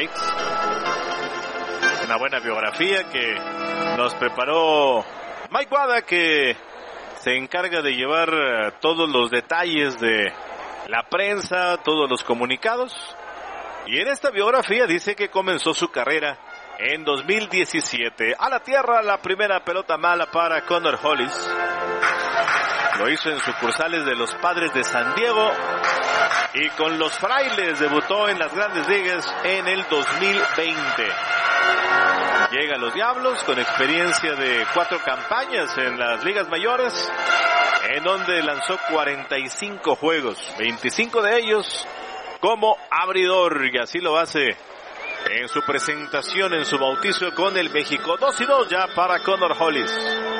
Strikes. Una buena biografía que nos preparó Mike Wada, que se encarga de llevar todos los detalles de la prensa, todos los comunicados. Y en esta biografía dice que comenzó su carrera en 2017. A la tierra, la primera pelota mala para Connor Hollis. Lo hizo en sucursales de los Padres de San Diego. Y con los Frailes debutó en las Grandes Ligas en el 2020. Llega a los Diablos con experiencia de 4 campañas en las ligas mayores, en donde lanzó 45 juegos, 25 de ellos como abridor, y así lo hace en su presentación, en su bautizo con el México. 2-2 ya para Connor Hollis.